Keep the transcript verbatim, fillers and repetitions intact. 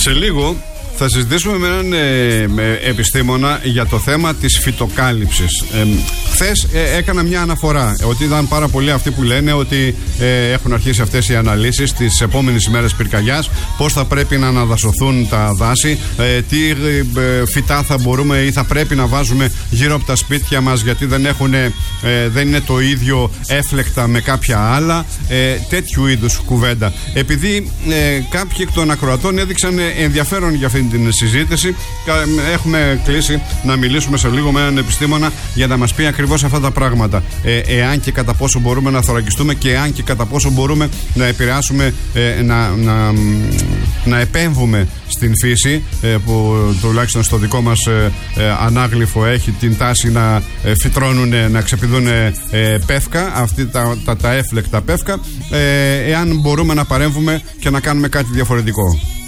Σε λίγο θα συζητήσουμε με έναν ε, με επιστήμονα για το θέμα της φυτοκάλυψης. Ε, χθες ε, έκανα μια αναφορά ότι ήταν πάρα πολλοί αυτοί που λένε ότι ε, έχουν αρχίσει αυτές οι αναλύσεις τις επόμενες ημέρες πυρκαγιάς, πώς θα πρέπει να αναδασωθούν τα δάση, ε, τι ε, φυτά θα μπορούμε ή θα πρέπει να βάζουμε γύρω από τα σπίτια μας γιατί δεν, έχουν, ε, δεν είναι το ίδιο έφλεκτα με κάποια άλλα, ε, τέτοιου είδους κουβέντα. Επειδή ε, κάποιοι εκ των ακροατών έδειξαν ενδιαφέρον για αυτήν την συζήτηση, έχουμε κλείσει να μιλήσουμε σε λίγο με έναν επιστήμονα για να μας πει ακριβώς αυτά τα πράγματα. Ε, εάν και κατά πόσο μπορούμε να θωρακιστούμε και εάν και κατά πόσο μπορούμε να επηρεάσουμε, ε, να, να, να επέμβουμε στην φύση, ε, που τουλάχιστον στο δικό μας ε, ε, ανάγλυφο έχει την τάση να ε, φυτρώνουν, να ξεπηδούν ε, πεύκα, αυτή τα, τα, τα έφλεκτα πεύκα, ε, εάν μπορούμε να παρέμβουμε και να κάνουμε κάτι διαφορετικό.